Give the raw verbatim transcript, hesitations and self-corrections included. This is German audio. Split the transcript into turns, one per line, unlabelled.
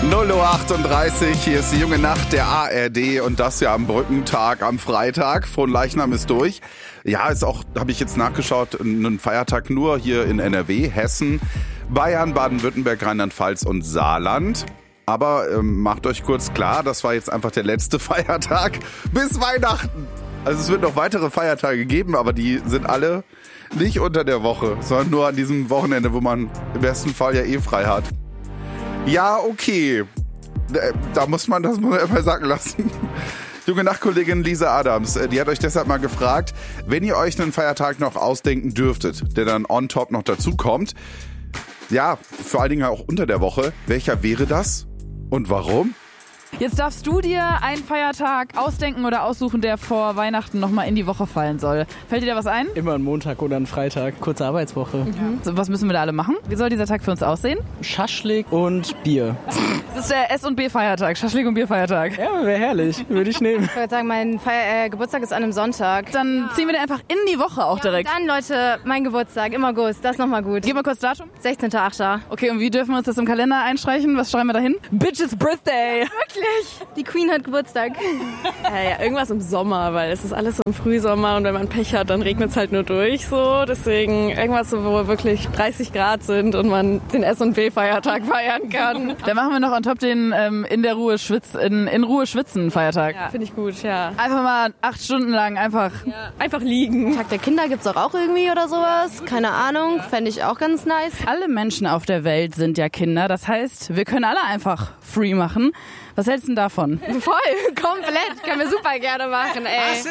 null Uhr achtunddreißig, hier ist die junge Nacht der A R D und das ja am Brückentag am Freitag. Fronleichnam ist durch. Ja, ist auch, habe ich jetzt nachgeschaut, ein Feiertag nur hier in N R W, Hessen, Bayern, Baden-Württemberg, Rheinland-Pfalz und Saarland. Aber ähm, macht euch kurz klar, das war jetzt einfach der letzte Feiertag bis Weihnachten. Also es wird noch weitere Feiertage geben, aber die sind alle nicht unter der Woche, sondern nur an diesem Wochenende, wo man im besten Fall ja eh frei hat. Ja, okay. Da muss man, das muss man immer sagen lassen. Junge Nachtkollegin Lisa Adams, die hat euch deshalb mal gefragt, wenn ihr euch einen Feiertag noch ausdenken dürftet, der dann on top noch dazu kommt, ja, vor allen Dingen auch unter der Woche, welcher wäre das und warum?
Jetzt darfst du dir einen Feiertag ausdenken oder aussuchen, der vor Weihnachten nochmal in die Woche fallen soll. Fällt dir da was ein?
Immer ein Montag oder ein Freitag, kurze Arbeitswoche.
Mhm. So, was müssen wir da alle machen? Wie soll dieser Tag für uns aussehen?
Schaschlik und Bier.
Das ist der S- und B-Feiertag, Schaschlik und Bierfeiertag.
Ja, wäre herrlich, würde ich nehmen.
Ich würde sagen, mein Feier- äh, Geburtstag ist an einem Sonntag.
Dann ziehen wir den einfach in die Woche auch direkt.
Ja, dann, Leute, mein Geburtstag im August, das ist nochmal gut.
Gib mal kurz Datum.
sechzehnter achter
Okay, und wie dürfen wir uns das im Kalender einstreichen? Was schreiben wir da hin? Bitches Birthday.
Wirklich? Die Queen hat Geburtstag.
Ja, ja, irgendwas im Sommer, weil es ist alles so im Frühsommer und wenn man Pech hat, dann regnet es halt nur durch so. Deswegen irgendwas, so, wo wirklich dreißig Grad sind und man den S- und B-Feiertag feiern kann.
Dann machen wir noch on top den ähm, in der Ruhe schwitz in, in Ruhe schwitzen Feiertag.
Ja, finde ich gut, ja.
Einfach mal acht Stunden lang einfach.
ja. Einfach liegen.
Tag der Kinder gibt's doch auch irgendwie oder sowas. Keine Ahnung, fände ich auch ganz nice.
Alle Menschen auf der Welt sind ja Kinder. Das heißt, wir können alle einfach free machen. Was hältst du denn davon?
Voll, komplett. Können wir super gerne machen, ey.